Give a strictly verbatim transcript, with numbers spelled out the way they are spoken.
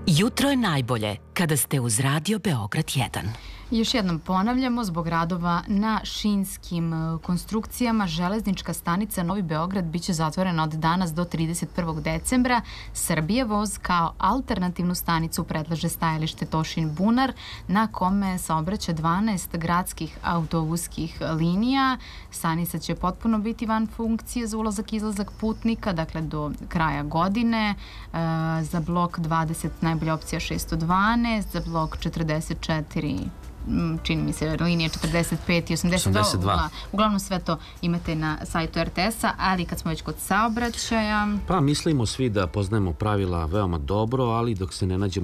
Jutro je najbolje kada ste uz Radio Beograd jedan. Još jednom ponavljamo, zbog radova na šinskim konstrukcijama, železnička stanica Novi Beograd biće zatvorena od danas do trideset prvog decembra. Srbija voz kao alternativnu stanicu predlaže stajalište Tošin Bunar, na kome saobraća dvanaest gradskih autobuskih linija. Stanica će potpuno biti van funkcije za ulazak i izlazak putnika, dakle do kraja godine. Za blok dvadeset najbolja opcija šesto dvanaest, za blok četrdeset četiri čini mi se linije četrdeset pet i osamdeset dva. Uglavnom sve to imate na sajtu er te es-a, ali kad smo već kod saobraćaja... Pa mislimo svi da poznajemo pravila veoma dobro, ali dok se ne nađemo